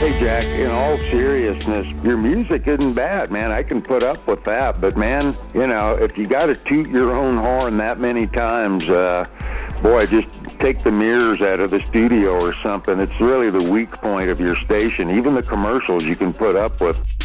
Hey, Jack, in all seriousness, your music isn't bad, man. I can put up with that. But, man, you know, if you got to toot your own horn that many times, boy, just take the mirrors out of the studio or something. It's really the weak point of your station. Even the commercials you can put up with.